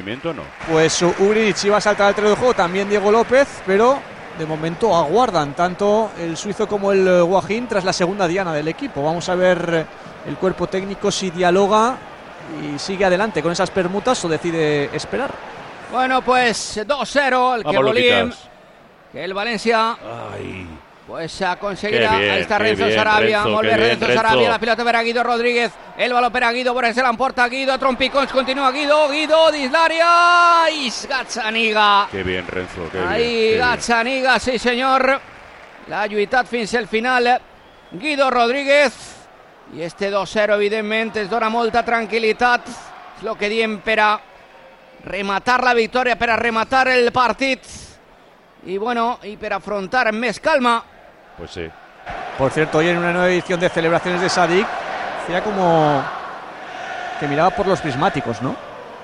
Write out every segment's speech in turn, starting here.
movimiento, ¿no? Pues Ugrinic iba a saltar al terreno de juego, también Diego López, pero de momento aguardan tanto el suizo como el Guajín tras la segunda diana del equipo. Vamos a ver el cuerpo técnico si dialoga y sigue adelante con esas permutas o decide esperar. Bueno, pues 2-0 el que volíem, que el Valencia pues aconseguirà. Ahí está Renzo Sarabia, molt bé Renzo Sarabia, la pilota per a Guido Rodríguez, el baló per a Guido, por se l'emporta Guido, trompicons, continua Guido dins l'àrea, i Gazzaniga. Qué bien Renzo, qué ahí bien. Gazzaniga, sí senyor, l'ha lluitat fins al final Guido Rodríguez, i este 2-0 evidentment es dona molta tranquil·litat, és el que diem per a rematar la victòria, per a rematar el partit y bueno, y para afrontar en más calma. Pues sí. Por cierto, hoy en una nueva edición de celebraciones de Sadik, hacía como que miraba por los prismáticos, ¿no?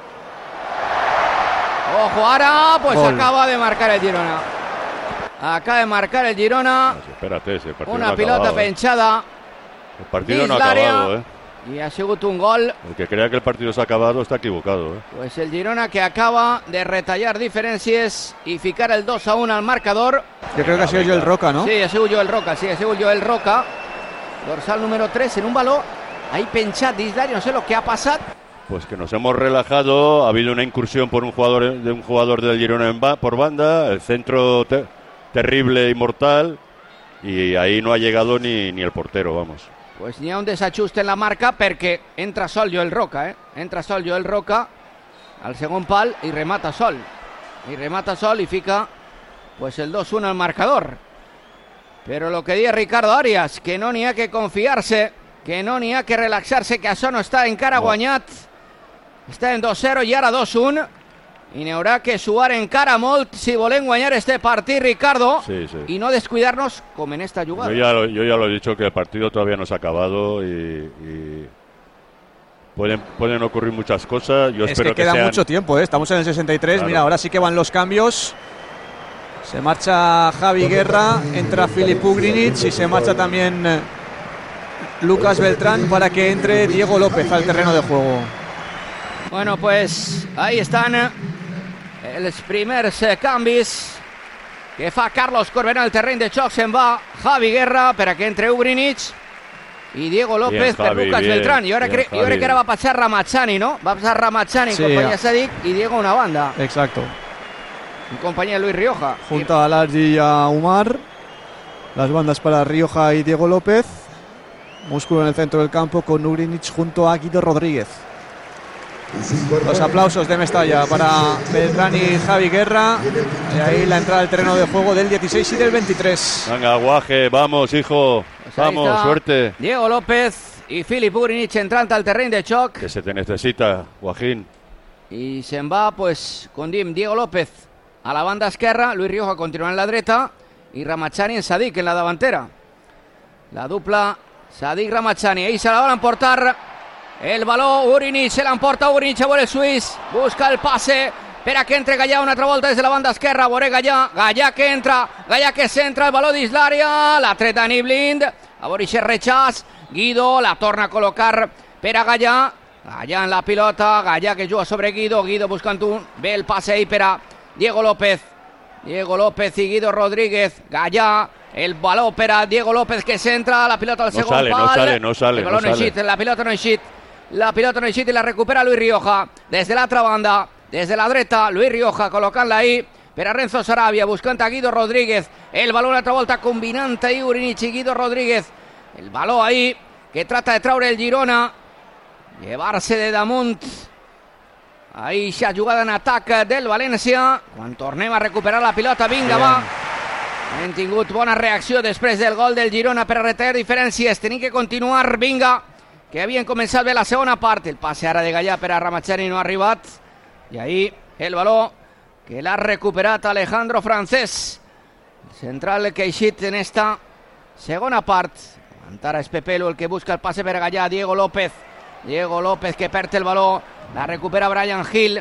Ojo, ahora pues Gol. acaba de marcar el Girona. Acaba de marcar el Girona. No, espérate, ese partido una no ha pilota acabado, penchada. El partido no ha dins l'àrea. acabado, Y ha sigut un gol. El que crea que el partido se ha acabado está equivocado, Pues el Girona que acaba de retallar diferencias y ficar el 2-1 al marcador. Yo creo que ha sido Joel Roca, ¿no? Sí, ha sigut Joel Roca, sí, ha sigut Joel Roca. Dorsal número 3 en un balón. Ahí penchat dins l'àrea, no sé lo que ha pasado. Pues que nos hemos relajado, ha habido una incursión por un jugador del Girona por banda, el centro terrible y mortal, y ahí no ha llegado ni el portero, vamos. Pues n'hi ha un desajuste en la marca perquè entra sol Joel Roca, entra sol Joel Roca al segon pal i remata sol. I fica pues el 2-1 al marcador. Però lo que diu Ricardo Arias, que no n'hi ha que confiar-se, que no n'hi ha que relaxar-se, que això no està encara guanyat. Està en 2-0 i ara 2-1. I n'hi haurà que suar encara molt si volem guanyar este partit, Ricardo, Sí. y no descuidarnos como en esta jugada. Yo ya lo he dicho, que el partido todavía no se ha acabado y pueden ocurrir muchas cosas. Yo Es espero que queda sean... mucho tiempo, ¿eh? Estamos en el 63. Claro. Mira, ahora sí que van los cambios. Se marcha Javi Guerra, entra Filip Ugrinic y se marcha también Lucas Beltrán para que entre Diego López al terreno de juego. Bueno, pues ahí están els primers canvis que fa Carlos Corberà al terreny de xoc. Se'n va Javi Guerra per a que entre Ugrinic i Diego López per Lucas Beltrán. Jo crec que ara va passar Ramazani, ¿no? Va passar Ramazani, Sí, compañía Sadik, y Diego a una banda. Exacto. En compañía de Luis Rioja. Junto a Largi y a Umar. Las bandas para Rioja y Diego López. Músculo en el centro del campo con Ugrinic junto a Guido Rodríguez. Los aplausos de Mestalla para Beltrán y Javi Guerra. Y ahí la entrada al terreno de juego del 16 y del 23. Venga, Guaje, vamos, hijo. Pues vamos, suerte. Diego López i Filip Ugrinic entrant al terreny de xoc. Que se te necesita, Guajín. I se'n va, pues, com diem, Diego López a la banda esquerra, Luis Rioja continua en la dreta i Ramazani en Sadik en la davantera. La dupla Sadik-Ramazani. Ahí se la van a emportar. El baló, Ugrinic, se l'emporta Ugrinic a veure el suís, busca el passe per a que entre Gallà una altra volta des de la banda esquerra, veure Gallà que entra, Gallà que centra, el baló dins l'àrea, la treta Dani Blind, a veure aquest rechaç, Guido la torna a col·locar per a Gallà en la pilota, Gallà que juga sobre Guido buscant ve el passe ahí per a Diego López i Guido Rodríguez, Gallà, el baló per a Diego López que centra, la pilota al segon pal, no sale. el baló no eixit, la pilota no eixit. La pilota no eixit i la recupera Luis Rioja. Des de l'altra banda, des de la dreta, Luis Rioja col·locant-la ahí per a Renzo Sarabia, buscant a Guido Rodríguez. El baló una altra volta combinant ahí Ugrinic i Guido Rodríguez. El baló ahí que trata de traure el Girona, llevar-se de damunt. Ahí s'ha jugada en atac del València. Quan tornem a recuperar la pilota, vinga, va. Hem tingut bona reacció després del gol del Girona per a retallar diferències. Tenim que continuar, vinga, que havien començat bé la segona part. El passe ara de Gallà per a Ramazani no ha arribat. I ahí el baló que l'ha recuperat Alejandro Francés. El central que ha eixit en esta segona part. Ara és Pepelu el que busca el passe per a Gallà. Diego López que perd el baló. La recupera Brian Hill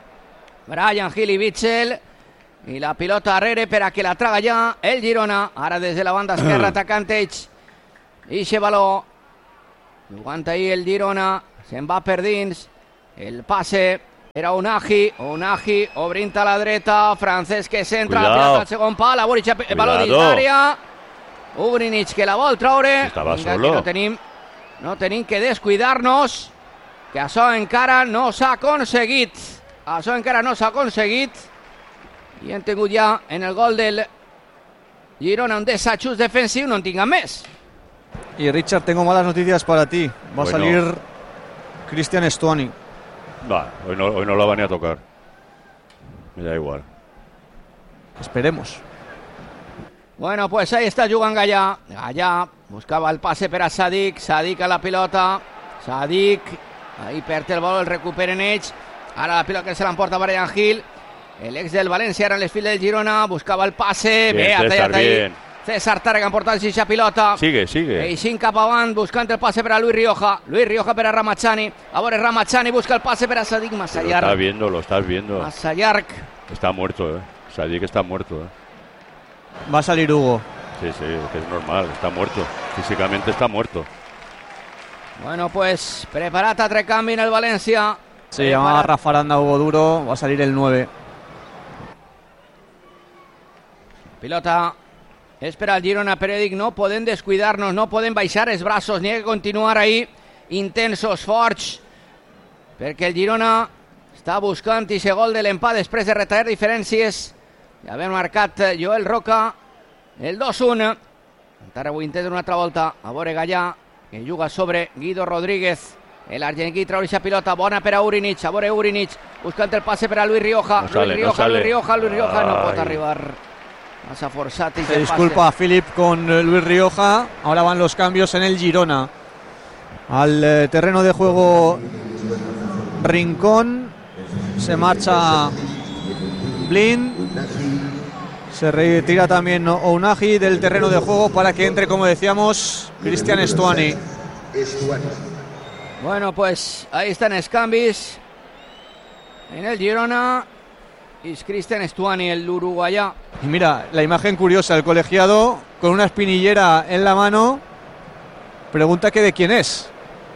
i Bitzel. I la pilota darrere per a que la traga ja el Girona. Ara des de la banda esquerra atacant ells. Ixe baló. Jugant ahí el Girona. Se'n va per dins. El passe Era Unagi, obrinta a la dreta, francès que centra, pilota al segon pal, Buric, el baló dins d'àrea, Ugrinic que la vol treure, estava solo. No tenim que descuidar-nos, que això encara no s'ha aconseguit, i hem tingut ja en el gol del Girona un desajust defensiu, no en tinguem més. Y Richard, tengo malas noticias para ti, va a salir Cristian Stuani. Va, hoy no la van a tocar. Me da igual. Esperemos. Bueno, pues ahí está jugant Gallà. Gallà buscava el passe per a Sadik. Sadik a la pilota. Sadik. Ahí perd el baló, el recuperen ells. Ara la pilota que se l'emporta Brian Hill. El ex del València era en l'esfil del Girona. Buscava el passe. Bien, ha tallat ahí. César Tàrrega emportant eixa pilota. Sigue. Eixint cap avant, buscant el passe per a Luis Rioja. Luis Rioja per a Ramachani. A veure, Ramachani busca el passe per a Sadik. Massa llarg. Lo estás viendo. Massa llarg. Está muerto, Sadik está muerto, Va a salir Hugo. Sí, que es normal, está muerto. Físicamente está muerto. Bueno, pues preparat altre canvi en el València. Se llama Rafa Aranda, Hugo Duro. Va a salir el 9. Pilota és per al Girona, però dic, no podem descuidar-nos, no podem baixar els braços, ni que continuar ahí intensos, forts, perquè el Girona està buscant i gol de l'empat després de retallar diferències. Ja havia marcat Joel Roca el 2-1. Encara ho intenta una altra volta. A veure Gallà, que juga sobre Guido Rodríguez. L'argentí treu aquesta pilota, bona per a Ugrinic. A veure Ugrinic, buscant el passe per a Luis Rioja. Luis Rioja no pot arribar. Massa forzat. Se disculpa a Philip con Luis Rioja. Ahora van los cambios en el Girona. Al terreno de juego Rincón. Se marcha Blind. Se retira también Unagi del terreno de juego para que entre, como decíamos, Cristian Stuani. Bueno, pues ahí están los cambios en el Girona. Y Cristian Stuani, el uruguayá. Y mira, la imagen curiosa, el colegiado con una espinillera en la mano. Pregunta que de quién es.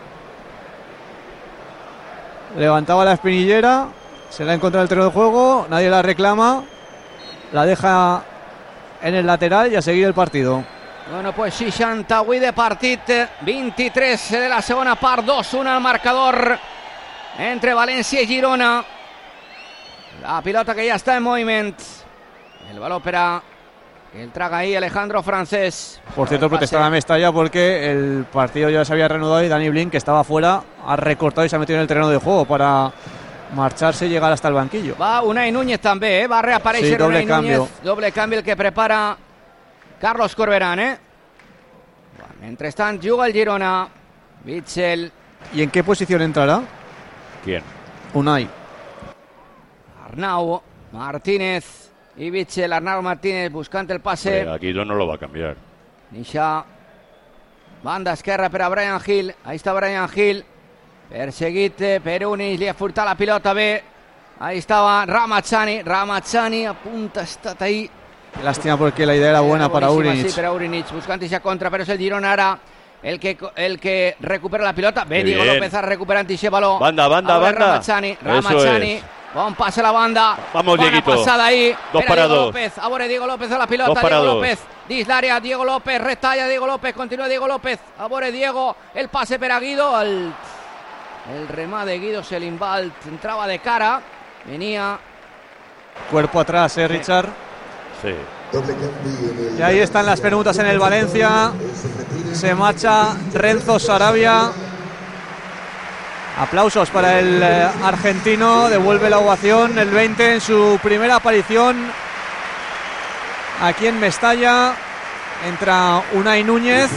Levantaba la espinillera, se la encontrado en el terreno de juego, nadie la reclama, la deja en el lateral y a seguir el partido. Bueno, pues 68 de partit, 23 de la segona part, 2-1 al marcador entre València i Girona. La pilota que ya está en movimiento. El balón para el traga ahí Alejandro Francés. Por cierto, protestaba a Mestalla porque el partido ya se había reanudado y Dani Blind, que estaba fuera, ha recortado y se ha metido en el terreno de juego para marcharse y llegar hasta el banquillo. Va Unai Núñez també, va a reaparèixer, sí, doble Unai cambio. Núñez. Doble canvi el que prepara Carlos Corberán, Bueno, mentrestant juga el Girona. Witsel. ¿Y en qué posición entrará? ¿Quién? Unai. Arnau Martínez y Witsel. Arnau Martínez buscant el passe. Aquí no lo va a cambiar. Nisha. Banda esquerra per a Brian Hill. Ahí está Brian Hill. Perseguit per Unis. Li ha furtat la pilota bé. Ahí estaba Ramachani. Ramachani a punta, ha estat ahí. Lástima porque la idea era buena para Ugrinic. Sí, per a Ugrinic. Buscant eixa contra, però és el Girona ara el que recupera la pilota. Bé, Diego López recuperant eixe baló. Banda. Ramachani. Bon passe a la banda. Vamos, bona Dieguito. passada ahí. 2 para 2. López. A veure Diego López a la pilota. Diego López. Dins l'àrea. Diego López. Retalla Diego López. Continua Diego López. A veure Diego. El passe per a Guido. El remat de Guido Selimbalt entraba de cara. Venía. Cuerpo atrás, Richard. Sí. Y ahí están las preguntas en el Valencia. Se marcha Renzo Sarabia. Aplausos para el argentino. Devuelve la ovación el 20 en su primera aparición aquí en Mestalla. Entra Unai Núñez.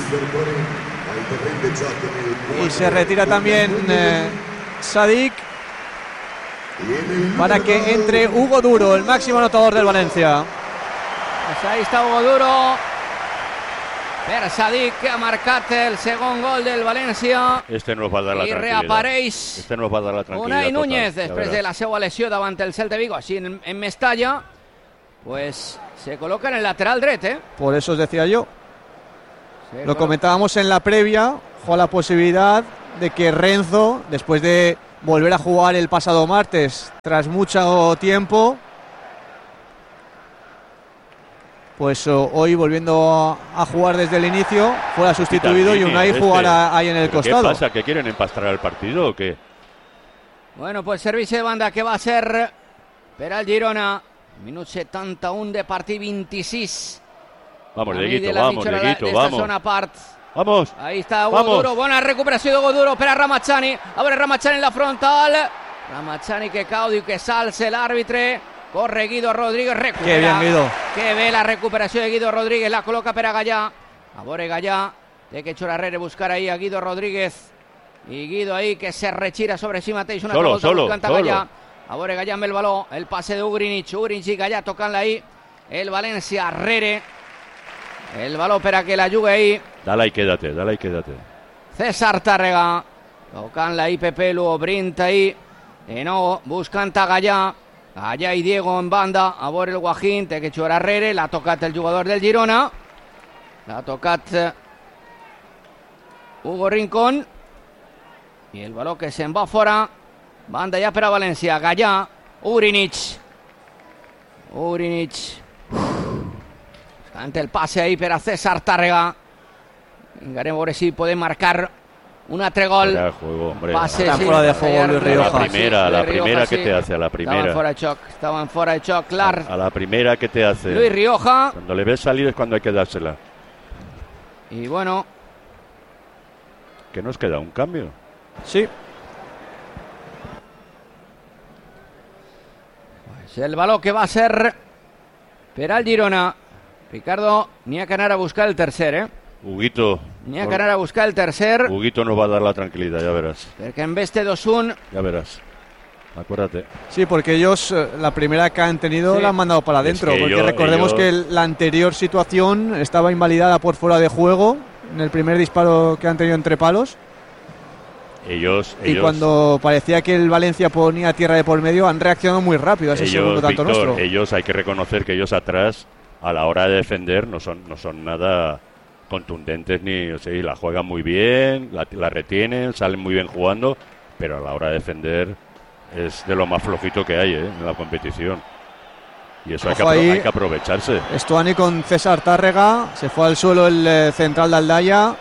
Y se retira también Sadik. Para que entre Hugo Duro, el máximo anotador del Valencia. Pues ahí está Hugo Duro. Per Sadik, que ha marcat el segon gol del València. Este nos va a dar la tranquilidad. I reapareix Este nos va a dar la tranquilidad. Unai Núñez, total, després de la seva lesió davant el Celta Vigo, així en Mestalla, pues se coloca en el lateral dret, Por eso os decía yo. Lo comentábamos en la previa, con la posibilidad de que Renzo, después de volver a jugar el pasado martes tras mucho tiempo. Pues hoy volviendo a jugar desde el inicio, fuera sustituido y Unai jugará ahí en el costado. ¿Qué pasa? ¿Que quieren empastrar el partido o qué? Bueno, pues servicio de banda que va a ser per al Girona. Minut 71 de partit, 26. Vamos, Dieguito, vamos. Zona part. Vamos. Ahí está Hugo Duro, buena recuperació d'Hugo Duro per a Ramazani. A veure Ramazani en la frontal. Ramazani que cau, diu que s'alce l'àrbitre. Corre Guido Rodríguez, recupera. Qué bien, Guido. Que bé la recuperació de Guido Rodríguez, la col·loca per a Gallà. A veure Gallà, té que Chorarrere buscar ahí a Guido Rodríguez. I Guido ahí que se retira sobre si mateix una solo, buscant a Gallà. A veure Gallà amb el baló, el passe d'Ugrinic, i Gallà tocant-la ahí. El València Arrere. El baló per a que la jugui ahí. Dale y quédate. César Tàrrega. Tocant-la ahí Pepe Lu, Obrint ahí. De nou, buscant a Gallà. Gallà i Diego en banda. A veure el Guajín, té que jugar Arrere. L'ha tocat el jugador del Girona. L'ha tocat Hugo Rincón. I el baló que se'n va fora. Banda ja per a València. Gallà, Ugrinic. Buscant el passe ahí per a César Tàrrega. Vingarem a veure si podem marcar un altre gol. Juego, hombre. Pase, está fuera de juego Luis Rioja. La primera que te hace, a la primera. Estaban fuera de choc, clar. A la primera que te hace. Luis Rioja. Cuando le ves salir es cuando hay que dársela. Y bueno. ¿Que nos queda un cambio? Sí. Pues el baló que va a ser per al Girona. Ricardo, n'hi ha que anar a buscar el tercer, Huguito. N'hi ha que anar a buscar el tercer. Huguito nos va a dar la tranquilidad, ya verás. Perquè en vez de 2-1. Ya verás. Acuérdate. Sí, porque ellos la primera que han tenido la han mandado para adentro. Porque recordemos que la anterior situación estaba invalidada por fuera de juego en el primer disparo que han tenido entre palos. Y cuando parecía que el Valencia ponía tierra de por medio, han reaccionado muy rápido a ese segundo tanto nuestro. Ellos, hay que reconocer que ellos atrás, a la hora de defender, no son nada contundentes, ni la juegan muy bien, la retienen, salen muy bien jugando, pero a la hora de defender es de lo más flojito que hay en la competición. Y eso hay que aprovecharse. Estuani con César Tàrrega, se fue al suelo el central de Aldaya.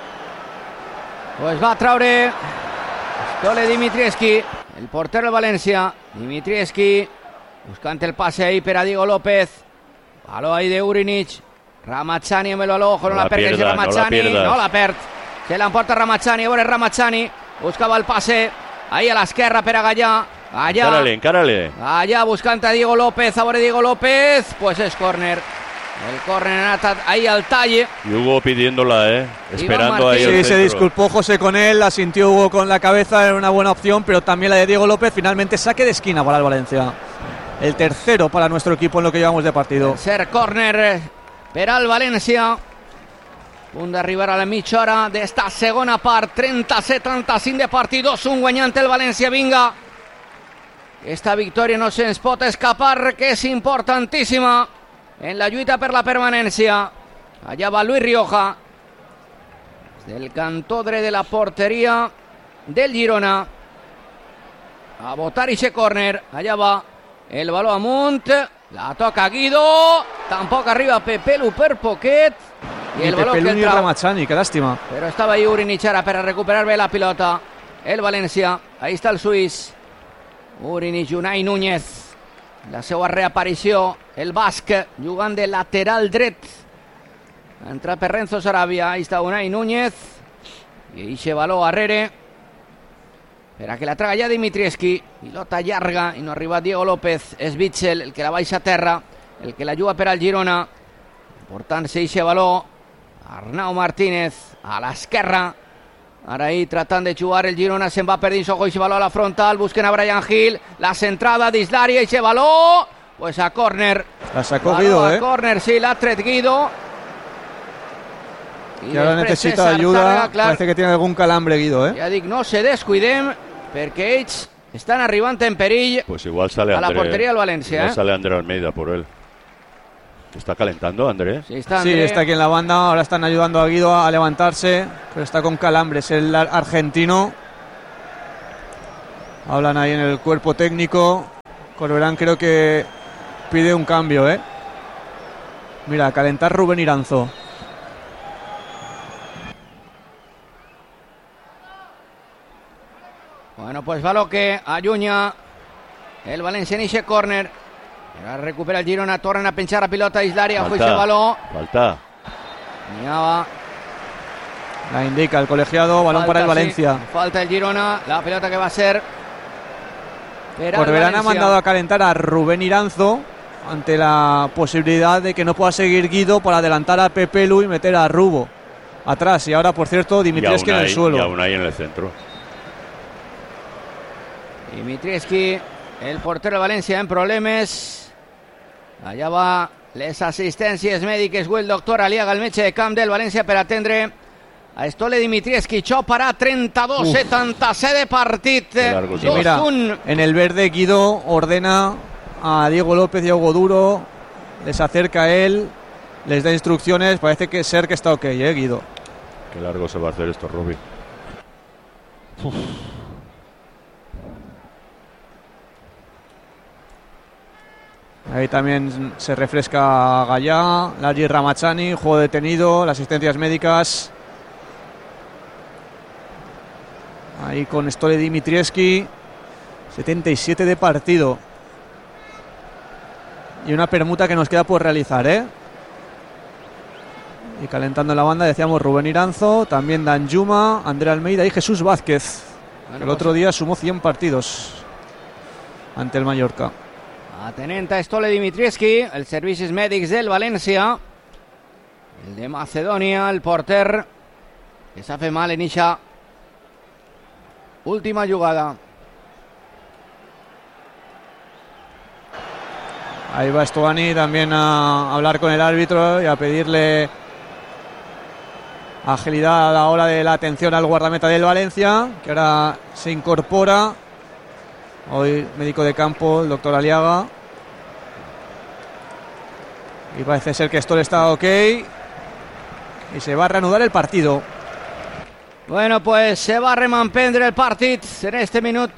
Pues va a traure Stole Dimitrievski, el portero de València. Dimitrievski buscant el passe ahí per a Diego López. Baló ahí de Ugrinic. Ramazani amb el baló, ojo, no la perd Ramazani, no la perd. Se l'emporta Ramazani, a veure Ramazani. Buscava el passe ahí a l'esquerra per a Gallà. Encárale. Gallà buscant a Diego López, a veure Diego López. Pues es córner. El córner ahí al talle. Y Hugo pidiéndola, esperando ahí. Sí, se disculpó José con él, la sintió Hugo con la cabeza, era una buena opción, pero también la de Diego López. Finalmente saque de esquina para el Valencia. El tercero para nuestro equipo en lo que llevamos de partido. Tercer córner per al València. Punt d'arribar a la mitja hora d'esta segona part. 30-75 de partit, 2-1 guanyant el València. Vinga, esta victòria no se'ns pot escapar, que és importantíssima en la lluita per la permanència. Allà va Luis Rioja del cantó dret de la porteria del Girona a botar ixe córner. Allà va el baló amunt, la toca Guido, tampoc arriba Pepe Lu per poquet, i el baló que entra Ramazani, qué lástima. Però estava ahí Ugrinic ara per a recuperar bé la pilota el València. Ahí està el suís Ugrinic, Unai Núñez, la seva reaparició, el basc jugant de lateral dret. Ha entrat per Renzo Sarabia. Ahí està Unai Núñez i eixe baló arrere per a que la traga ja Dimitrievski. Pilota llarga i no ha arribat Diego López. És Bitzel el que la baixa a terra, el que la juga per al Girona. Portant-se eixe baló Arnau Martínez a l'esquerra. Ara ahí tratant de jugar el Girona, se'n va perdint, ojo, eixe baló a la frontal, busquen a Brian Hill, la centrada dins l'àrea, eixe baló, pues a córner. La sacó Guido, a córner, sí, l'ha tret Guido. Y ahora necesita ayuda, parece que tiene algún calambre Guido, Ja dic, no se descuidem, perquè ells estan arribant en perill. Pues igual sale a la portería del Valencia. Igual sale André Almeida por él. ¿Está calentando, André? Sí, está André. Sí, está aquí en la banda. Ahora están ayudando a Guido a levantarse, pero está con calambres el argentino. Hablan ahí en el cuerpo técnico. Corberán creo que pide un cambio, ¿eh? Mira, a calentar Rubén Iranzo. Bueno, pues Baloque, Ayuña, el valencianiche córner. Ara recupera el Girona, tornen a pinchar la pilota a Islària, Juice Baló. Falta. Miraba. La indica el colegiado, balón para el Valencia. Sí, falta el Girona, la pelota que va a ser. Corberán ha mandado a calentar a Rubén Iranzo ante la posibilidad de que no pueda seguir Guido para adelantar a Pepe Lu y meter a Rubo atrás. Y ahora, por cierto, Dimitrievski en el suelo. Y aún hay en el centro. Dimitrievski, el portero de Valencia en problemes. Allà va les assistències mèdiques o el doctor Aliaga, el metge de camp del València, per atendre a Stole Dimitrievski. Això para 32-77 de partit. Sí, mira, en el verde Guido ordena a Diego López y a Hugo Duro, les acerca a él, les da instrucciones. Parece que está ok, Guido. Qué largo se va a hacer esto, Rubi. Ahí también se refresca Gallá, Larry Ramachani, juego detenido, las asistencias médicas. Ahí con Stole Dimitrievski, 77 de partido. Y una permuta que nos queda por realizar, ¿eh? Y calentando la banda, decíamos Rubén Iranzo, también Danjuma, André Almeida y Jesús Vázquez, que el otro día sumó 100 partidos ante el Mallorca. Atenent a Stole Dimitrievski, els servicis mèdics del València, el de Macedònia, el porter que s'ha fet mal en eixa última jugada. Ahí va Stuani también a hablar con el árbitro y a pedirle agilidad a la hora de la atención al guardameta del Valencia, que ahora se incorpora. Hoy médico de campo, el doctor Aliaga. Y parece ser que esto está ok. Y se va a reanudar el partido. Bueno, pues se va a remampendre el partit en este minut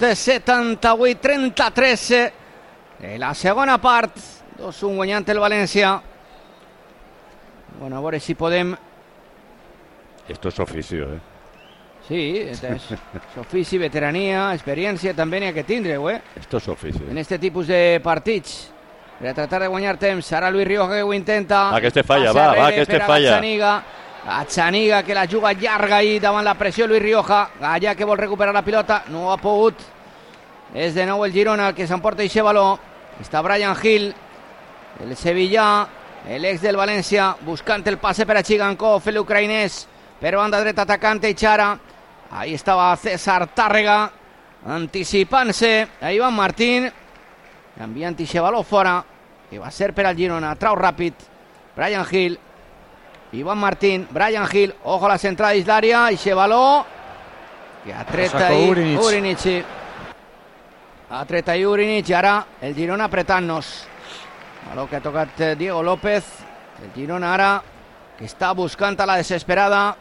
78-33 de la segona part. 2-1 guanyant el València. Bueno, a veure si podem... Esto es oficio, ¿eh? Sí, és ofici, veterania, experiència, també n'hi ha que tindre, eh? Esto es oficio. En este tipus de partits. Per a tratar de guanyar temps, ara Luis Rioja que ho intenta. Va, que este falla, va, que este falla. Gazzaniga que la juga llarga ahí davant la pressió, Luis Rioja. Allà que vol recuperar la pilota, no ha pogut. És de nou el Girona el que s'emporta eixe baló. Està Brian Hill, el sevillà, l'ex del València, buscant el passe per a Chigankov, l'ucraïnès, per banda dreta atacant Echara. Ahí estaba César Tàrrega anticipant-se a Iván Martín, enviant eixe baló fora, que va ser per al Girona. Trau ràpid Brian Hill, Iván Martín, Brian Hill, ojo a la centrada d'Islària, eixe baló que ha tret ahí Urinic. Ha tret ahí Urinic, ara el Girona apretant-nos. Baló que ha tocat Diego López, el Girona ara que està buscant a la desesperada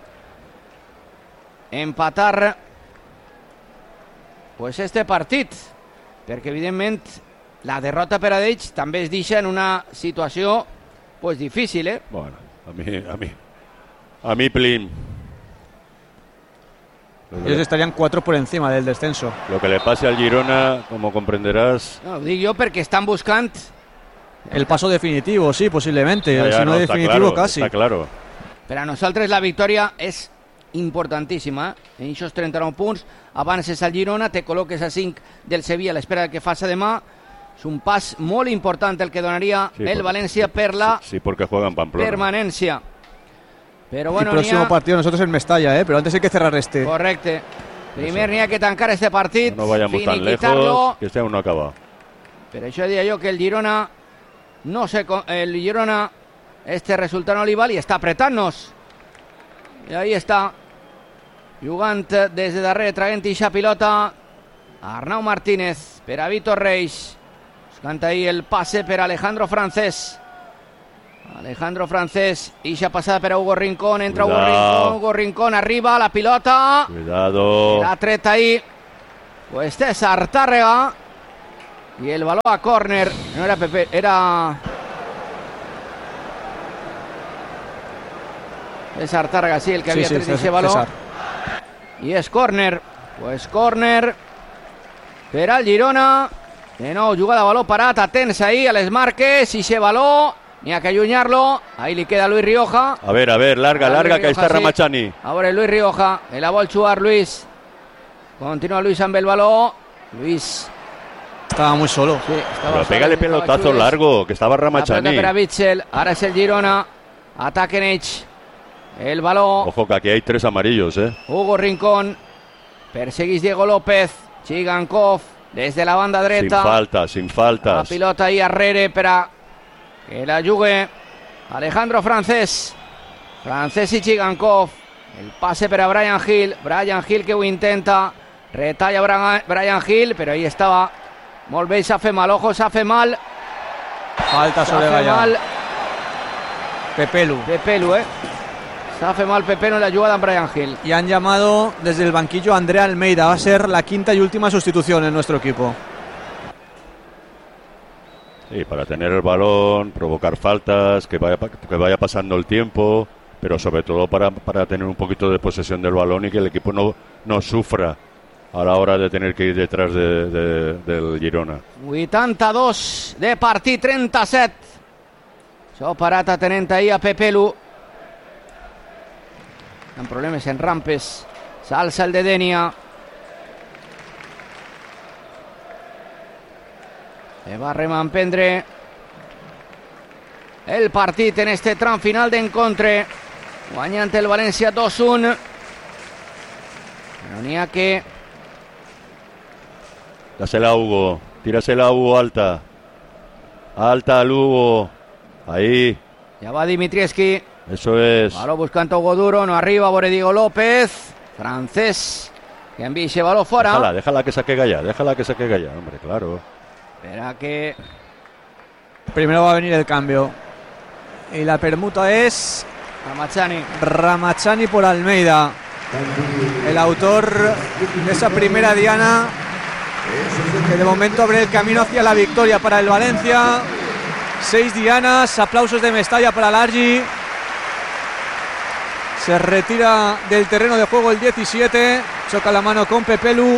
empatar pues este partit, perquè evidentment la derrota per a ells també es deixa en una situació pues difícil, ¿eh? Bueno, a mí plin. Ellos estarían 4 por encima del descenso. Lo que le pase al Girona, como comprenderás... No, ho dic jo perquè estan buscant el paso definitivo, sí, posiblemente. Ya, si no, definitivo, claro, casi. Está claro. Per a nosaltres la victòria és importantíssima, en aquests 39 punts. Avances al Girona, te col·loques a 5 del Sevilla a l'espera del que faci demà. És un pas molt important el que donaria el València per la porque juegan Pamplona. Permanencia. Pero bueno, el próximo partido nosotros en Mestalla, pero antes hay que cerrar este. Correcte. Primer n'hi ha que tancar este partit. No vayamos tan lejos, que este aún no acaba. Per això deia jo que el Girona el Girona este resultat no li val i està apretant-nos. I ahí està jugant des de darrere, traient eixa pilota Arnau Martínez per a Víctor Reis, buscant ahí el passe per a Alejandro Francés. Eixa passada per a Hugo Rincón, entra Hugo Rincón, arriba la pilota. Cuidado. La tret ahí pues César Tárrega. Y el balón a córner. No era Pepe, era César Tárrega, sí, el que había traído ese balón. Y es córner. Pues córner per al Girona. De nou, jugada baló parat, atents ahí a les marques, i se baló, ni a que allunyar-lo. Ahí li queda Luis Rioja. A ver, larga, que ahí está Ramachani. Ahora Luis Rioja, la vol jugar Luis. Continúa Luis amb el baló. Luis estaba muy solo. Sí, pero pégale pelotazo largo, que estaba Ramachani. Per a Bitzel, ara és el Girona. Ataquen ells. El baló. Ojo que aquí hay 3 amarillos, Hugo Rincón. Perseguís Diego López. Chigankov. Desde la banda dreta. Sin faltas. La pilota ahí arrere per a que la jugui Alejandro Francés. Francés i Chigankov. El passe per a Brian Hill. Brian Hill que ho intenta. Retalla Brian Hill, però ahí estava. Molt bé, s'ha fet mal. Ojo, s'ha fet mal. Falta sobre Gallà. Pepelu. Se hace mal Pepelu en la jugada en Brian Hill. Y han llamado desde el banquillo a Andrea Almeida. Va a ser la quinta y última sustitución en nuestro equipo. Sí, para tener el balón, provocar faltas, que vaya pasando el tiempo, pero sobre todo para tener un poquito de posesión del balón y que el equipo no sufra a la hora de tener que ir detrás del Girona. 82 de partit, 37. Això parat atenent ahir a Pepelu. Amb problemes en rampes. S'alça el de Denia. Se va a reemprendre el partit en este tram final d'encontre. Guanyant el València 2-1. Però n'hi ha que... Dásela a Hugo. Tírasela a Hugo alta. Alta al Hugo. Ahí. Ya va Dimitrievski. Eso es. Baló buscando a Hugo Duro. No arriba. Bore Diego López. Francés. Que envía ese balón fuera. Déjala que saque Gallà. Hombre, claro. Espera que... Primero va a venir el cambio. Y la permuta es... Ramachani por Almeida. El autor de esa primera diana que de momento abre el camino hacia la victoria para el Valencia. 6 dianas, aplausos de Mestalla para Largi. Se retira del terreno de juego el 17. Choca la mano con Pepelu.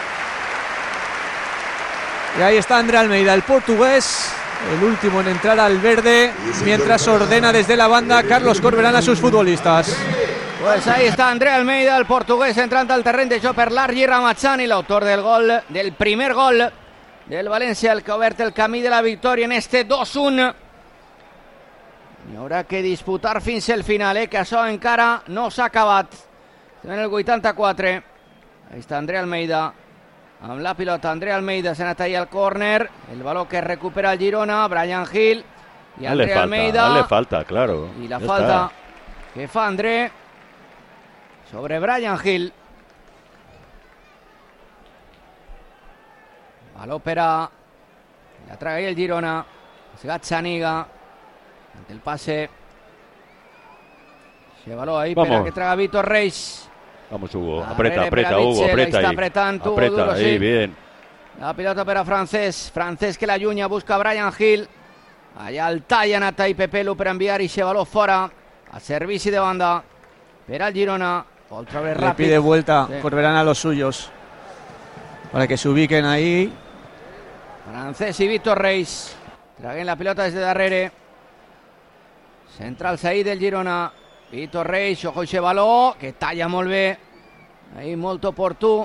Y ahí está André Almeida, el portugués, el último en entrar al verde, mientras ordena desde la banda Carlos Corberán a sus futbolistas. Pues ahí está André Almeida, el portugués, entrando al terreno de joc per Largi Ramachani, l'autor del primer gol del València, el que ha obert el camí de la victòria en este 2-1. Hi haurà que disputar fins el final, que això encara no s'ha acabat. En el 84. Ahí está André Almeida. Amb la pilota, André Almeida s'ha anat ahí al córner. El baló que recupera el Girona, Brian Hill. I André Almeida. Dale falta, claro. I la falta que fa André sobre Brian Hill. Baló per a... La traga ahí el Girona. Es Gazzaniga. Ante el pase. Se baló ahí per a que traga Víctor Reis. Vamos, Hugo. Aprieta, Hugo. Aprieta ahí. Apretando, aprieta duro, ahí, sí. Bien. La pilota per a Francés. Francés que la allunya, busca Brian Hill. Allà el talla, ha anat ahí Pepelu per enviar i se baló fora. A servici de banda per al Girona. Otra vez rápido. Le pide vuelta, sí. Corberán a los suyos para que se ubiquen ahí. Francés y Víctor Reis traguen la pilota des de darrere. Centrals ahí del Girona. Víctor Reis, ojo ese baló, que talla molt bé. Ahí molt oportú.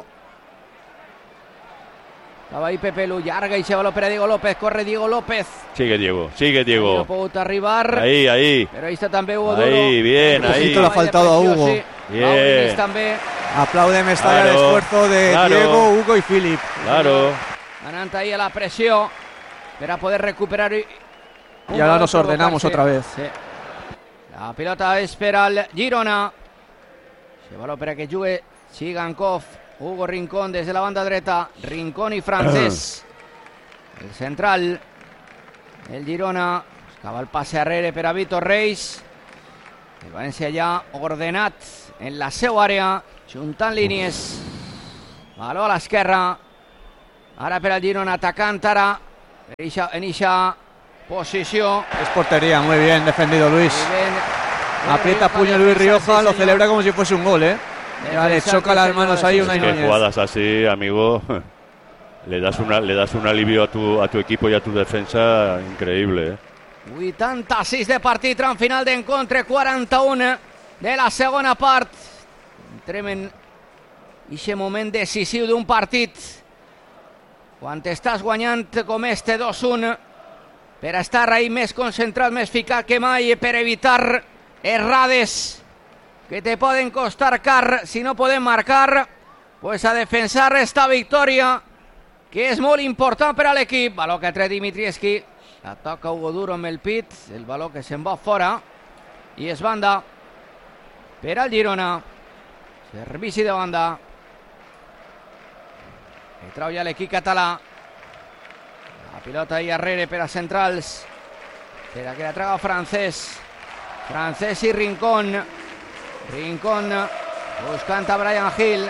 Estava ahí Pepelu, llarga i se baló per a Diego López. Corre Diego López. Sigue Diego. No ha pogut arribar. Ahí. Pero ahí está també Hugo Duro. Ahí, bien, ahí. Le ha faltado a Hugo. Sí. Bien. També. Aplaude Mestalla el esfuerzo de Diego, Hugo y Philip. Claro. Anant ahí a la presión para poder recuperar. Y ahora nos ordenamos otra vez. Sí. La pilota és per al Girona. Se baló per a que jugui Chigankov. Hugo Rincón desde la banda dreta. Rincón y Francés. El central. El Girona. Buscava el passe arrere per a Víctor Reis. El València ja ordenat en la seva àrea. Juntant línies. Baló a l'esquerra. Ara per al Girona atacant ara en eixa posició. Es portería, muy bien defendido Luis. Aprieta puño Luis Rioja, lo celebra como si fuese un gol, ¿eh? Ya le choca las manos ahí una que jugadas así, amigo, le das un alivio a tu equipo y a tu defensa increíble, ¿eh? 86 de partit, tram final d'encontre, 41 de la segona part. Entrem en aquest moment decisiu d'un partit quan estàs guanyant com este 2-1 per estar ahí més concentrat, més ficat que mai, per evitar errades que te poden costar car si no podem marcar, pues a defensar esta victòria que és molt important per a l'equip. Baló que tret Dimitrievski, la toca Hugo Duro amb el pit, el baló que se'n va fora i és banda per al Girona. Servici de banda que trau ja l'equip català. La pilota ahí arrere per a centrals, per a que la traga Francés i Rincón buscant a Brian Hill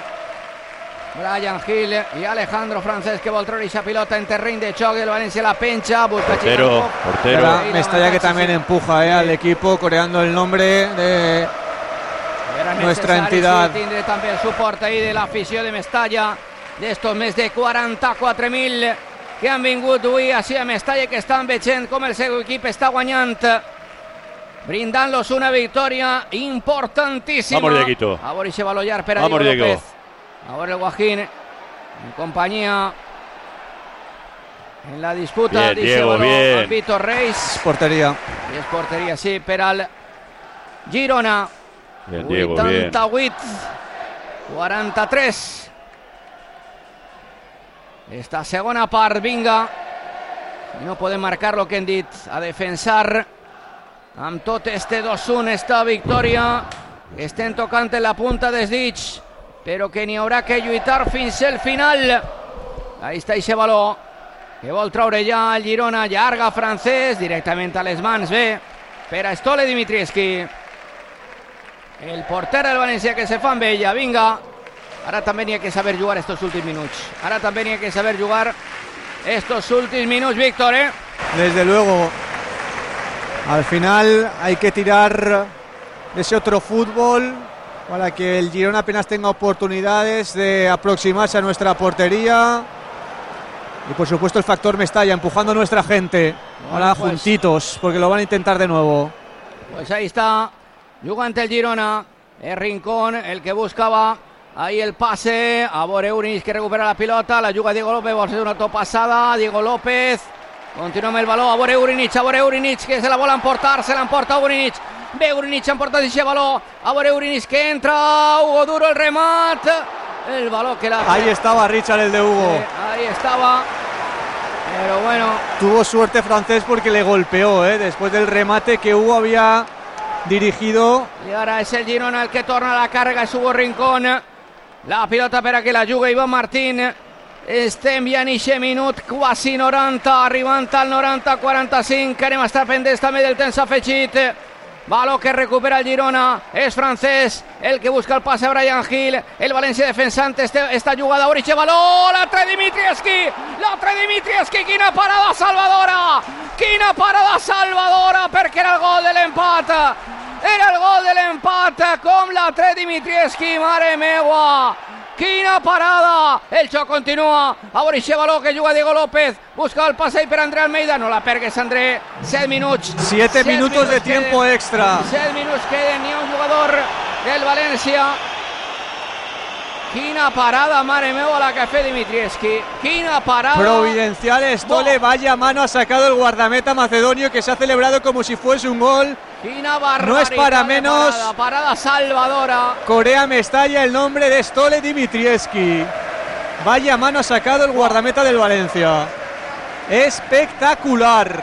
i Alejandro Francés, que vol treure aquesta pilota en terreny de xoc. El València la penja, busca portero. Mestalla que también empuja al equipo, coreando el nombre de nuestra entidad. Tindre també el suport ahí de l'afició de Mestalla, d'estos més de 44.000 que han vingut avui així a Mestalla, que estan veient com el seu equip està guanyant, brindant-los una victòria importantíssima. Vamos, Dieguito. A veure aquest baló llarg per a Diego López. A veure el Guajín en companyia en la disputa. Bien, Diego, bien. Víctor Reis. Es portería. I és porteria, sí, per al Girona. Bien, Diego, 88, 43. Esta segona part, vinga. I no podem marcar lo que hem dit. A defensar amb tot este 2-1, esta victòria. Estem tocant en la punta dels dits, però que n'hi haurà que lluitar fins al final. Ahí està aquest baló que vol treure ja el Girona. Llarga Francés, directament a les mans, bé, per a Stole Dimitrievski, el porter del València, que se fa amb ella. Vinga, ara també n'hi ha que saber jugar estos últims minuts. Ara també n'hi ha que saber jugar estos últims minuts, Víctor, ¿eh? Desde luego, al final hay que tirar de ese otro fútbol para que el Girona apenas tenga oportunidades de aproximarse a nuestra portería. Y por supuesto el factor Mestalla empujando a nuestra gente. Ahora pues, juntitos, porque lo van a intentar de nuevo. Pues ahí está, jugant el Girona. Es Rincón el que buscaba ahí el pase. A Boreurinic, que recupera la pilota. La juga Diego López, va a ser una topasada. Diego López continua amb el baló. A Boreurinic, que se la vol emportar. Se l'emporta Boreurinic. Ve Urinic, han portat aquest baló. A veure Urinic, que entra. Hugo Duro, el remat. El baló que la... Ahí estaba Richard, el de Hugo. Ahí estaba. Pero bueno. Tuvo suerte Francés porque le golpeó, después del remate que Hugo había dirigido. Y ahora es el Girona el que torna la carga. Es Hugo Rincón. La pilota per a que la juga Iván Martín. Estem ja en aquest minut quasi 90, arribant al 90-45. Anem a estar pendents també del temps afegit. Baló que recupera el Girona, és Francés el que busca el pase a Brian Hill. El València defensant esta jugada. Oriche baló, l'altre Dimitrievski, quina parada salvadora, perquè era el gol de l'empat, com l'altre Dimitrievski, mare meua. Quina parada, el xoc continua. A veure aquest baló que juga Diego López, busca el passeig per André Almeida, no la pergues André. 7 minuts 7 minutos de tiempo extra. 7 minuts queden, ni un jugador del València. Quina parada, mare meva, la que fa Dimitrievski. Quina parada. Providencial Stole, vaya mano ha sacado el guardameta macedonio, que se ha celebrado como si fuese un gol. No es para menos. Parada salvadora. Corea Mestalla, el nombre de Stole Dimitrievski. Vaya mano ha sacado el guardameta del Valencia. Espectacular.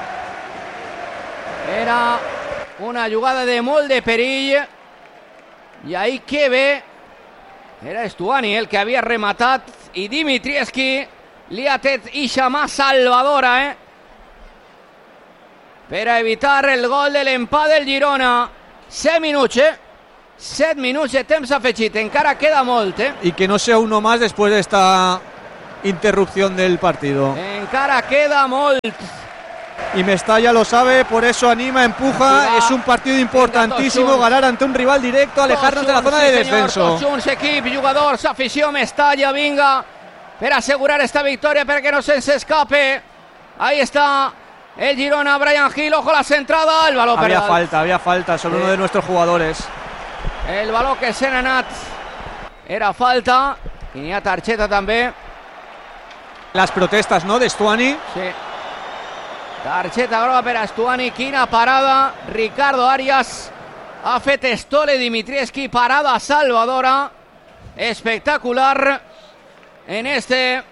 Era una jugada de molt de perill. I ahí que ve. Era Stuani el que havia rematat. I Dimitrievski li ha tret ixa mà salvadora, per a evitar el gol de l'empat del Girona. 7 minuts, 7 minuts de temps afegit, encara queda molt, Y que no sea uno más después de esta interrupción del partido. Encara queda Molt. Y Mestalla lo sabe, por eso anima, empuja. Es un partido importantísimo, ganar ante un rival directo, alejarnos de la zona de descenso. Tots equip, jugadors, afició, Mestalla, vinga, per asegurar esta victoria, para que no se escape. Ahí está el Girona, Brian Gil, ojo la centrada, el balón había falta, son uno de nuestros jugadores. El balón que se n'ha anat, era falta, i n'hi ha targeta també. Las protestas, ¿no?, de Stuani. Sí. Targeta groga per a Stuani, quina parada. Ricardo Arias ha fet Stole Dimitrievski, parada salvadora, espectacular en este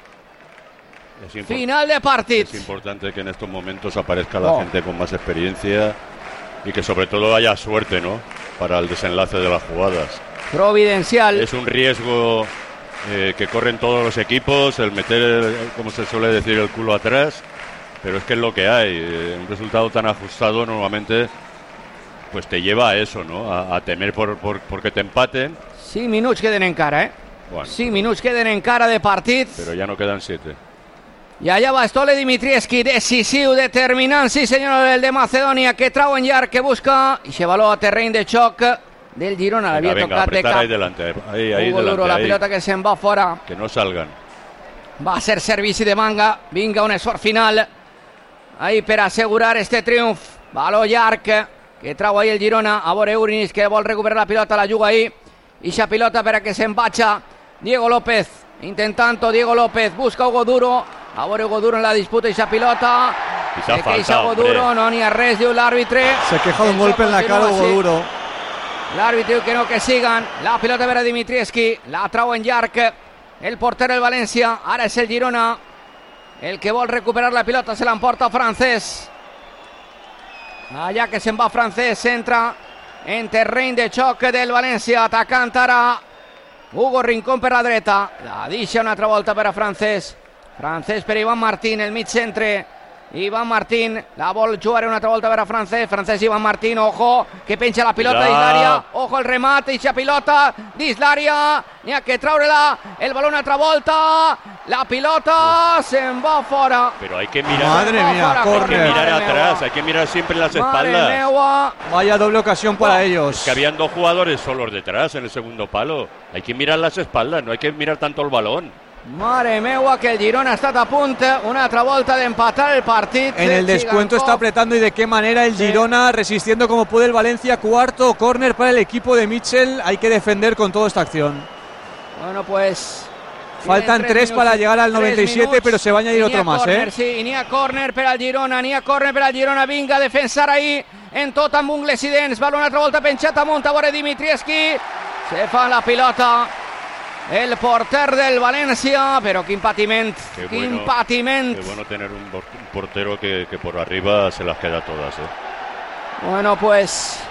final de partido. Es importante que en estos momentos aparezca la gente con más experiencia y que sobre todo haya suerte, ¿no?, para el desenlace de las jugadas. Providencial. Es un riesgo que corren todos los equipos, el meter, como se suele decir, el culo atrás. Pero es que es lo que hay. Un resultado tan ajustado normalmente pues te lleva a eso, ¿no? A temer porque te empaten. 5 minuts queden encara, eh? Bueno, 5 minuts queden encara de partit. Però ja no queden 7. I allà va Stole Dimitrievski, decisiu, determinant, sí senyor, el de Macedònia, que trau en llarg, que busca, i se való a terreny de xoc del Girona. L'havia tocat de cap. Ahí delante, ahí Hugo delante, Duro, la ahí. pilota que se'n va fora. Que no salgan. Va a ser servici de manga, vinga un esforç final ahí per assegurar este triomf. Baló llarg que trau ahí el Girona, a veure Urinis, que vol recuperar la pilota, la juga ahí, i xa pilota per a que se'n vaja Diego López, intentando Diego López, busca Hugo Duro, a veure Hugo Duro en la disputa, i xa pilota se queixa Hugo Duro, no n'hi ha res, diu l'àrbitre. Se queja un golpe en la cara Hugo Duro. L'àrbitre diu que no, que sigan. La pilota per a Dimitrievski, la trau en llarg el portero del València, ara és el Girona el que vol recuperar la pilota, se l'emporta Francés. Allà que se'n va Francés, entra en terreny de xoc del València, atacant ara Hugo Rincón per la dreta, la deixa una altra volta per a Francés. Francés per Iván Martín, el mig centre. Iván Martín, la vol jugar una altra volta per a Francés. Francés, Iván Martín, ojo, que penja la pilota dins l'àrea. Ojo el remate, eixa pilota dins l'àrea. N'hi ha que traure-la, el balón una altra volta. La pilota se'n va fora. Pero hay que mirar. Madre mía, hay que mirar atrás, hay que mirar siempre las espaldas. Meua. Vaya doble ocasión para ellos. Es que habían 2 jugadores solos detrás en el segundo palo. Hay que mirar las espaldas, no hay que mirar tanto el balón. Mare meua, que el Girona ha estat a punt una altra volta d'empatar el partit. En el descuento está apretando, y de qué manera el Girona, resistiendo como puede el Valencia. Cuarto córner para el equipo de Mitchell. Hay que defender con toda esta acción. Bueno, pues faltan 3 para llegar al 97, pero se va a añadir otro más, corner, sí, i n'hi ha córner per al Girona, vinga a defensar ahí en tot amb ungles i dents. Va una altra volta penjat amunt, a veure Dimitrievski, se fa la pilota el porter del València, però quin patiment, quin patiment. Qué bueno tener un portero que por arriba se las queda todas, Bueno, pues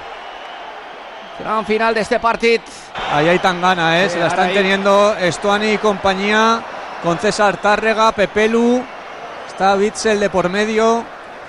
gran final de este partido. Ahí hay Tangana, se la están teniendo Stuani y compañía, con César Tárrega, Pepelu, está Witsel de por medio.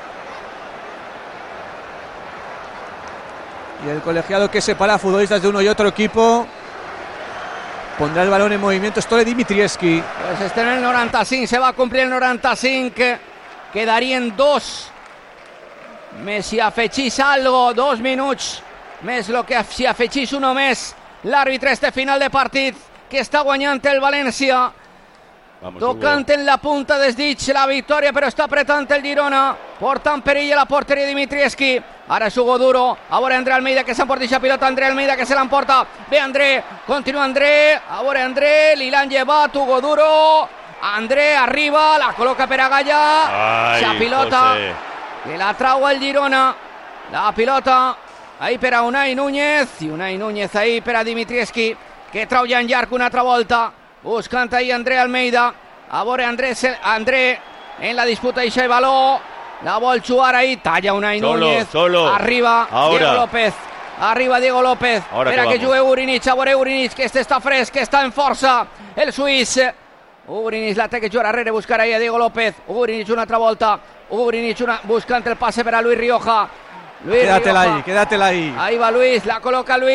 Y el colegiado que separa a futbolistas de uno y otro equipo pondrá el balón en movimiento. Stole Dimitrievski. Pues este en el 95, se va a cumplir el 95, quedarien 2. Més si afegís algo, 2 minuts més lo que si afegís uno més. L'àrbitre este final de partit, que està guanyant el València. Vamos, tocant Hugo en la punta dels dits la victòria, però està apretant el Girona, portant perill a la porteria Dimitrievski. Ara és Hugo Duro, a veure André Almeida, que s'emporta aquesta pilota, André Almeida que se l'emporta, ve André, continua André, a veure André, li l'han llevat, Hugo Duro, André arriba, la col·loca per a Gallà, la pilota José, que la trau el Girona, la pilota ahí per a Unai Núñez, i Unai Núñez ahí per a Dimitrievski, que trau ja en llarg una altra volta, buscant ahí André Almeida, a veure André en la disputa i el baló, la vol jugar ahí, talla Unai Núñez, arriba Diego López, per a que jugui Urinis, a veure Urinis, que este està fresc, que està en força, el suís, Urinis la té que jugar arrere, buscar ahí a Diego López, Urinis una altra volta, Urinis buscant el passe per a Luis Rioja, quédatela ahí. Ahí va Luis, la coloca Luis,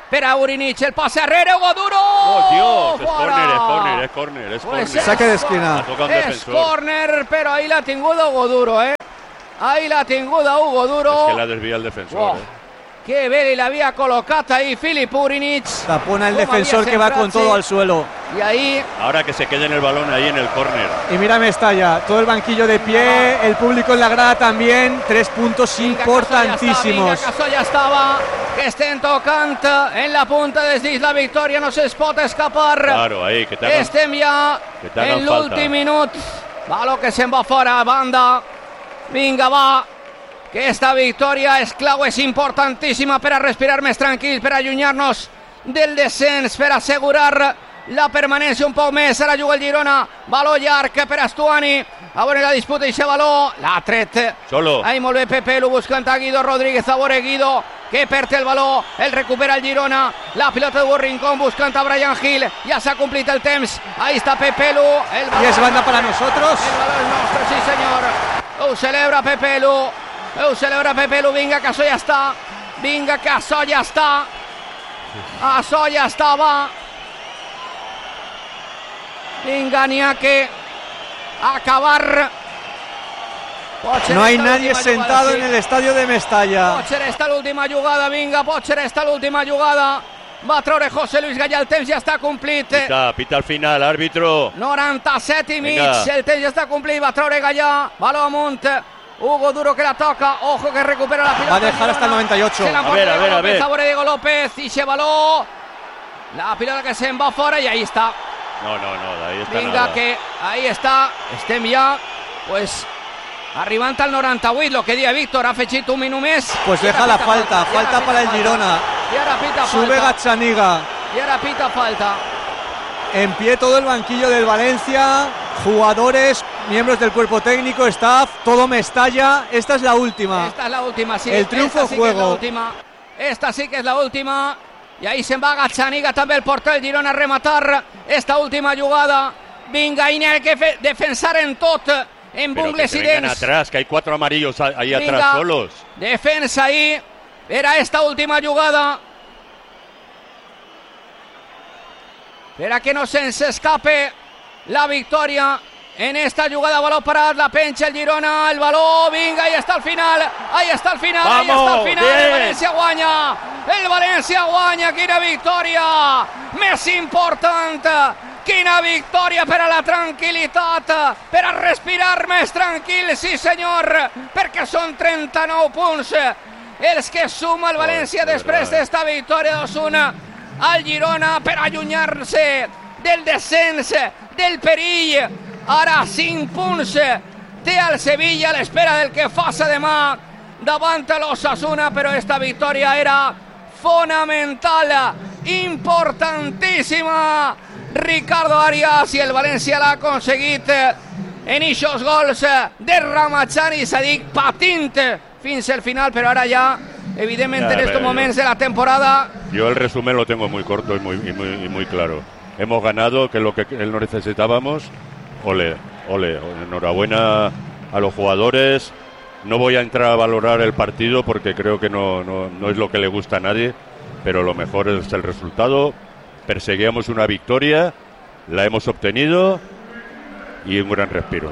Espera Urinic, el pase a Herrera, Hugo Duro. ¡Oh, Dios! Es Fuera. córner, es córner. Pues saque de esquina. La toca un Es defensor. córner, pero ahí la tinguda Hugo Duro, Ahí la tinguda Hugo Duro. Es que la desvía el defensor. Wow. Che bene l'aveva collocata ahí Filip Urinic. Tapona el defensor que va con todo al suelo. Y ahí Ahora que se quede en el balón ahí en el córner. Y mira Mestalla, todo el banquillo de pie, el público en la grada también, 3 puntos importantísimos. ya estaba, que estén tocando en la punta de la victoria, no se es pot escapar. Claro, ahí, que te hagan, Estem ja que te hagan en falta. l'últim minut. Baló que se'n va fora, banda. Vinga, va. Que esta victòria és clau, és importantíssima per a respirar més tranquil, per a allunyar-nos del descens, per a assegurar la permanència un poc més. Ara juga el Girona, baló llarg per a Stuani, a veure la disputa i baló, l'ha tret Solo. ahí molt bé Pepelu buscant a Guido Rodríguez, a veure Guido que perd el baló, el recupera el Girona, la pilota de Rincón buscant a Brian Hill, ja s'ha complit el temps, ahí està Pepelu, el baló, Y es banda para nosotros. el baló és nostre, sí senyor, ho celebra Pepelu, vinga que això ja està, això ja està, va, vinga, n'hi ha que acabar. No hay nadie sentado en el estadio de Mestalla. Potser està l'última jugada, vinga, potser està l'última jugada. Va treure José Luis Gallà, el temps ja està complit. Pita al final, árbitro. 97 i mig, Vinga. el temps ja està complit, va treure Gallà, baló amunt. Hugo Duro que la toca, ojo que recupera la pilota. Va a dejar hasta el 98. Se la A ver, a ver, a ver. Favore Diego López y se baló. La pilota que se'n va fora y ahí está. No, ahí está Vinga, nada. que ahí está, estem ja, pues, arribant al 98, lo que dia Víctor, ha afegit un minut més. Pues deja la falta para el Girona. I ara pita Sube falta. Gazzaniga. I ara pita falta. En pie todo el banquillo del Valencia, jugadores, miembros del cuerpo técnico, staff, todo Mestalla. Esta es la última. Esta es la última, sí. El triunfo esta sí juego. Que es la última. Esta sí que es la última. I ahí se'n va Gazzaniga, també el porter del Girona a rematar esta última jugada. Vinga, i n'hi ha que defensar en tot, en Pero bungles que i se vengan dents. atrás, que hay 4 amarillos ahí Vinga, atrás solos. defensa ahí. Era esta última jugada. Para que no se escape la victoria en esta jugada. Balón para la pencha el Girona, el balón, vinga, ahí está el final, ahí está el final, ¡Vamos! ahí está el final. ¡Bien! El València guanya, quina victòria més important, quina victòria per a la tranquil·litat, per a respirar més tranquil, sí senyor, perquè són 39 punts els que suma el València després d'esta victòria 2-1 al Girona per allunyar-se del descens, del perill. Ara 5 punts té el Sevilla a l'espera del que faça demà davant l'Osasuna, però esta victòria era fonamental, importantíssima. Ricardo Arias i el València l'ha aconseguit en ixos gols de Ramazani i Sadik, patint fins al final, però ara ja evidentment en estos moments de la temporada. Yo el resumen lo tengo muy corto y muy claro. Hemos ganado, que es lo que no necesitábamos. Ole, enhorabuena a los jugadores. No voy a entrar a valorar el partido porque creo que no es lo que le gusta a nadie, pero lo mejor es el resultado. Perseguíamos una victoria, la hemos obtenido y un gran respiro.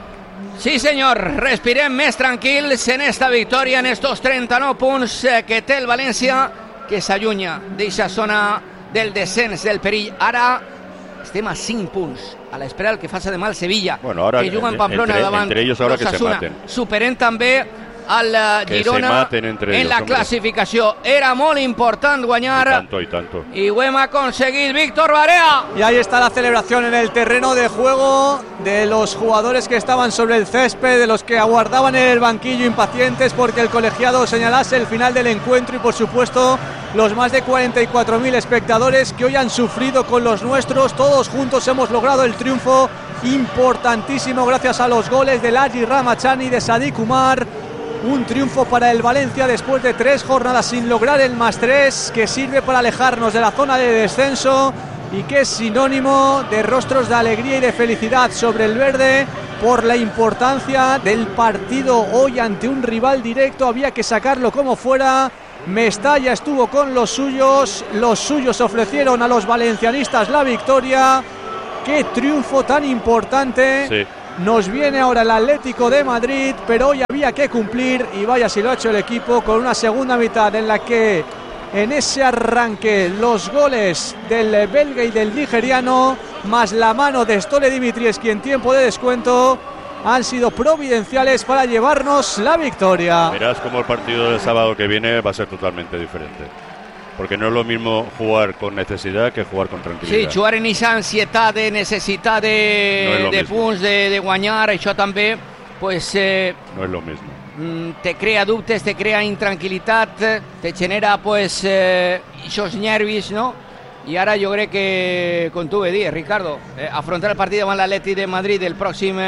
Sí senyor, respirem més tranquils en esta victòria, en estos 39 punts que té el València, que s'allunya d'eixa zona del descens, del perill. Ara estem a 5 punts, a l'espera del que faça demà el Sevilla, bueno, ahora, que juga en Pamplona davant entre ellos ahora que se l'Osasuna. maten. Superem també al Girona en ellos, la classificació. Era molt important guanyar y tanto. i ho hem aconseguit. Víctor Barea. Y ahí está la celebración en el terreno de juego de los jugadores que estaban sobre el césped, de los que aguardaban en el banquillo impacientes porque el colegiado señalase el final del encuentro, y por supuesto los más de 44.000 espectadores que hoy han sufrido con los nuestros. Todos juntos hemos logrado el triunfo importantísimo gracias a los goles de Laji Ramazani y de Sadik Umar. Un triunfo para el Valencia después de 3 jornadas sin lograr el +3, que sirve para alejarnos de la zona de descenso y que es sinónimo de rostros de alegría y de felicidad sobre el verde por la importancia del partido hoy ante un rival directo. Había que sacarlo como fuera Mestalla estuvo con los suyos ofrecieron a los valencianistas la victoria. Qué triunfo tan importante. Sí. Nos viene ahora el Atlético de Madrid, pero hoy había que cumplir y vaya si lo ha hecho el equipo, con una segunda mitad en la que en ese arranque los goles del belga y del nigeriano, más la mano de Stole Dimitrievski en tiempo de descuento, han sido providenciales para llevarnos la victoria. Verás como el partido del sábado que viene va a ser totalmente diferente, porque no es lo mismo jugar con necesidad que jugar con tranquilidad. Sí, jugar en esa ansiedad de necesidad de punts, de guanyar, això també, pues... no es lo mismo. Te crea dubtes, te crea intranquilitat, te genera pues esos nervis, no? I ara jo crec que, com tu bé dius, Ricardo, afrontar el partit davant l'Atleti de Madrid el pròxim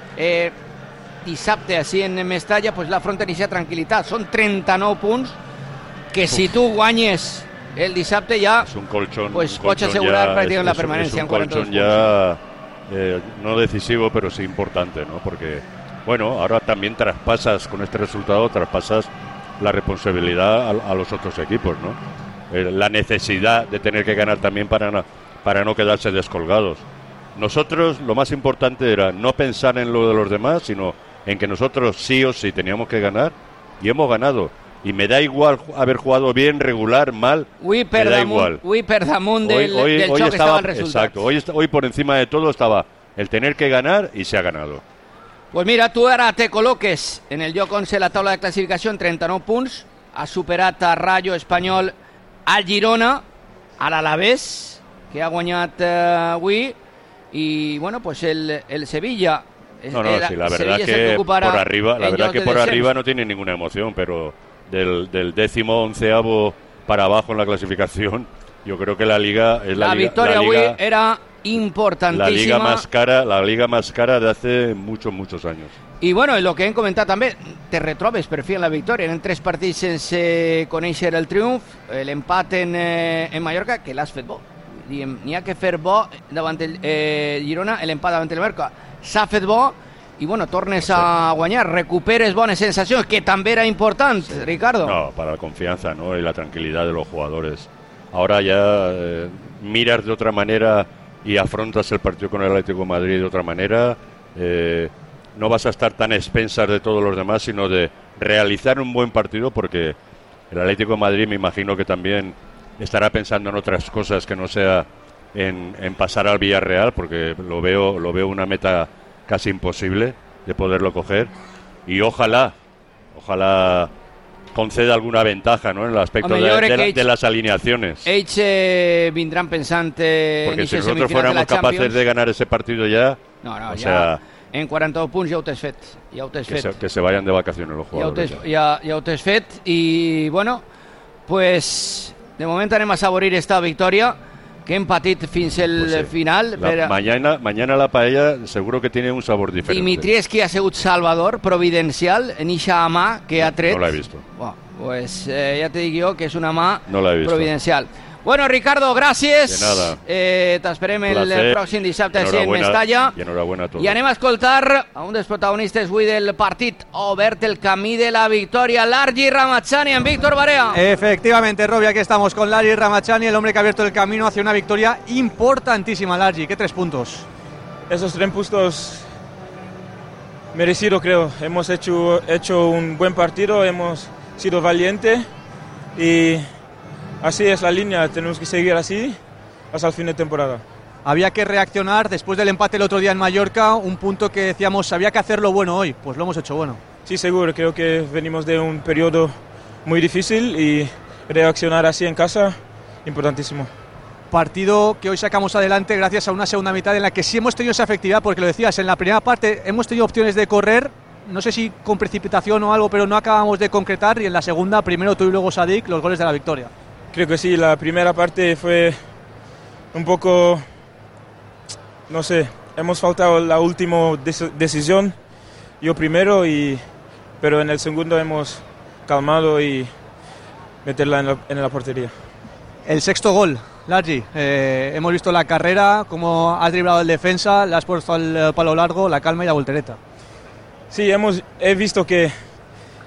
dissabte així en Mestalla, pues l'afronta en aquesta tranquil·litat. Són 39 punts que si tu guanyes el dissabte ja es un colchón, pues pots assegurar pràcticament la permanència en 42 punts. Ya no decisivo, pero sí importante, ¿no? Porque, bueno, ahora también traspasas con este resultado, traspasas la responsabilidad a los otros equipos, ¿no? La necesidad de tener que ganar también para no quedarse descolgados. Nosotros lo más importante era no pensar en lo de los demás, sino en que nosotros sí o sí teníamos que ganar, y hemos ganado. Y me da igual haber jugado bien, regular, mal, me da igual. Hoy per damunt del xoc estava el resultat. Exacto, hoy por encima de todo estaba el tener que ganar y se ha ganado. Pues mira, tu ara te col·loques en el lloc 11 de la taula de classificació en 39 punts, has superat a Rayo, Espanyol, al Girona, a l'Alavés, que ha guanyat avui, y bueno, pues el Sevilla. Sí, la verdad que por arriba no tiene ninguna emoción, pero del 10º-11º para abajo en la clasificación, yo creo que la liga es la victoria hoy era importantísima. La liga más cara de hace muchos años. I bueno, lo que hem comentat també, te retrobes per fi en la victòria. Eren 3 partits sense conèixer el triomf, l'empat en Mallorca, que l'has fet bo. N'hi ha que fer bo davant el Girona, l'empat davant el Mallorca s'ha fet bo, i bueno, tornes a guanyar, recuperes bones sensacions, que també era important, Ricardo. No, para la confianza, ¿no? Y la tranquilidad de los jugadores. Ahora ya miras de otra manera y afrontas el partido con el Atlético de Madrid de otra manera. No vas a estar tan expensas de todos los demás, sino de realizar un buen partido, porque el Atlético de Madrid me imagino que también estará pensando en otras cosas que no sea en pasar al Villarreal, porque lo veo una meta casi imposible de poderlo coger, y ojalá conceda alguna ventaja, ¿no? En el aspecto de las alineaciones. Ells vindran pensant porque si nosotros fuéramos capaces de ganar ese partido ya, o sea, en 42 punts ja ho t'has fet. Que se vayan de vacaciones los jugadores. Ja ho t'has fet, i bueno, pues de moment anem a saborir esta victòria que hem patit fins el final. Mañana la paella seguro que tiene un sabor diferente. Dimitrievski ha sigut salvador, providencial, en ixa mà que ha tret. No l'he vist. Bueno, pues ja te dic jo que és una mà providencial. Bueno, Ricardo, gràcies. De nada. T'esperem el pròxim dissabte en Mestalla. I enhorabuena a tots. I anem a escoltar a un dels protagonistes avui del partit. Ha obert el camí de la victòria, Largi Ramazani en Víctor Barea. Efectivamente, Robbie, aquí estamos con Largi Ramazani, el hombre que ha abierto el camino hacia una victoria importantísima. Largi, ¿qué 3 puntos? Esos 3 puntos merecido, creo. Hemos hecho un buen partido, hemos sido valientes y así es la línea, tenemos que seguir así hasta el fin de temporada. Había que reaccionar después del empate el otro día en Mallorca, un punto que decíamos había que hacerlo bueno hoy, pues lo hemos hecho bueno. Sí, seguro, creo que venimos de un periodo muy difícil y reaccionar así en casa, importantísimo. Partido que hoy sacamos adelante gracias a una segunda mitad en la que sí hemos tenido esa efectividad, porque lo decías, en la primera parte hemos tenido opciones de correr, no sé si con precipitación o algo, pero no acabamos de concretar, y en la segunda, primero tú y luego Sadik, los goles de la victoria. Creo que sí, la primera parte fue un poco, no sé, hemos faltado la última decisión, yo primero, pero en el segundo hemos calmado y meterla en la portería. El sexto gol, Largi, hemos visto la carrera, cómo has driblado el defensa, le has puesto al palo largo, la calma y la voltereta. Sí, he visto que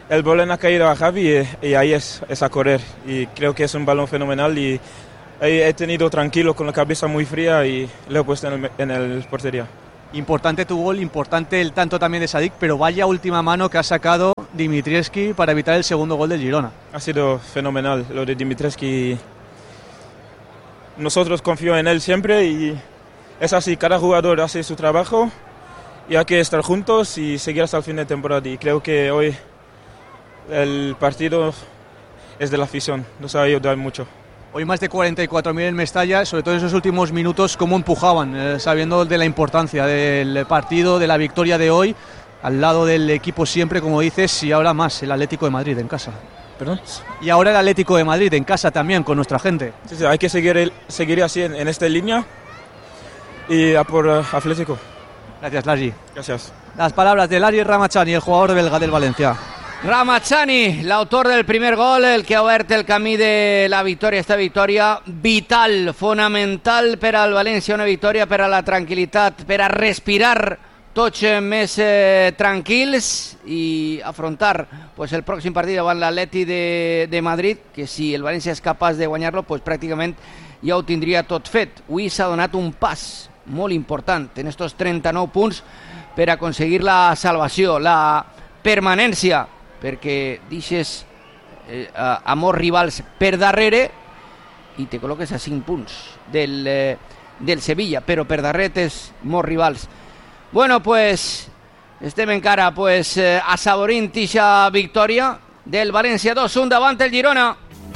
el balón ha caído a Javi y ahí es a correr. Y creo que es un balón fenomenal y he tenido tranquilo con la cabeza muy fría y lo he puesto en el portería. Importante tu gol, importante el tanto también de Sadik, pero vaya última mano que ha sacado Dimitrievski para evitar el segundo gol del Girona. Ha sido fenomenal lo de Dimitrievski. Nosotros confiamos en él siempre y es así, cada jugador hace su trabajo y hay que estar juntos y seguir hasta el fin de temporada. Y creo que hoy el partido es de la afición, nos ha ayudado mucho. Hoy más de 44.000 en Mestalla, sobre todo en esos últimos minutos, cómo empujaban, sabiendo de la importancia del partido, de la victoria de hoy, al lado del equipo siempre, como dices, y ahora más el Atlético de Madrid en casa. ¿Perdón? Y ahora el Atlético de Madrid en casa también, con nuestra gente. Sí, hay que seguir así en esta línea y a por Atlético. Gracias, Lagi. Gracias. Las palabras de Lagi Ramachani, el jugador belga del Valencia. Ramachani, l'autor del primer gol, el que ha obert el camí de la victòria, esta victòria vital, fonamental per al València, una victòria per a la tranquil·litat, per a respirar tots més tranquils i afrontar pues, el pròxim partit davant l'Atleti de Madrid, que si el València és capaç de guanyar-lo, pues, pràcticament ja ho tindria tot fet. Avui s'ha donat un pas molt important en estos 39 punts per aconseguir la salvació, la permanència, perquè deixes a molts rivals per darrere i te col·loques a 5 punts del Sevilla, però per darrere tens molts rivals. Bueno, pues estem encara pues, assaborint aquesta victòria del València 2-1 davant el Girona.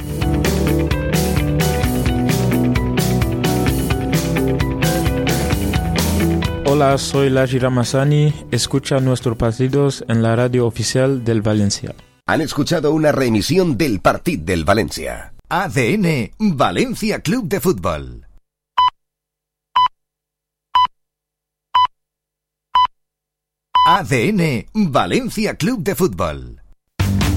Hola, soy Lagi Ramazani. Escucha nuestros partidos en la radio oficial del Valencia. Han escuchado una reemisión del Partit del Valencia. ADN Valencia Club de Fútbol. ADN Valencia Club de Fútbol.